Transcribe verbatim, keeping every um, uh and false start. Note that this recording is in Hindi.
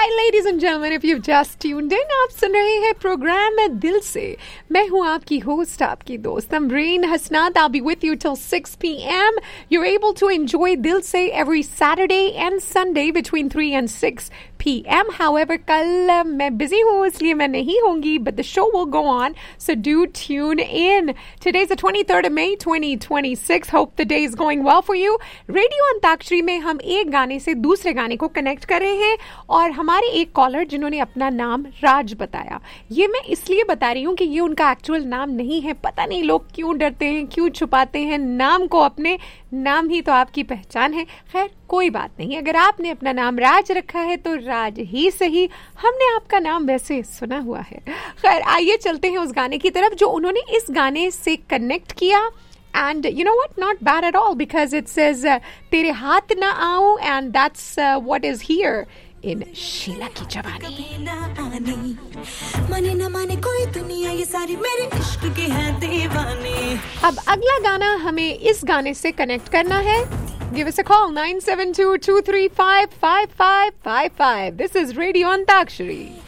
right, ladies and gentlemen, if you've just tuned in, आप सुन रहे हैं प्रोग्राम में दिल से. मैं हूँ आपकी होस्ट, आपकी दोस्त अमरीन हसनात. I'll be with you till six p.m. You're able to enjoy Dil Se every Saturday and Sunday between three and six p.m. However, कल मैं busy हूँ इसलिए मैं नहीं होंगी, but the show will go on, so do tune in. Today's the twenty-third of May, twenty twenty-six. Hope the day is going well for you. Radio antakshari में हम एक गाने से दूसरे गाने को कनेक्ट कर रहे हैं और हमारे एक कॉलर जिन्होंने अपना नाम राज बताया. ये मैं इसलिए बता रही हूँ कि ये उनका एक्चुअल नाम नहीं है. पता नहीं लोग क्यों डरते हैं, क्यों छुपाते हैं नाम को. अपने नाम ही तो आपकी पहचान है. खैर कोई बात नहीं, अगर आपने अपना नाम राज रखा है तो राज ही सही. हमने आपका नाम वैसे सुना हुआ है. खैर आइए चलते हैं उस गाने की तरफ जो उन्होंने इस गाने से कनेक्ट किया. And you know what? Not bad at all because it says uh, Tere haath na aau, and that's uh, what is here in Sheila Ki Jawani. अब अगला गाना हमें इस गाने से कनेक्ट करना है. Give us a call nine seven two, two three five, five five five five. This is Radio Antakshari.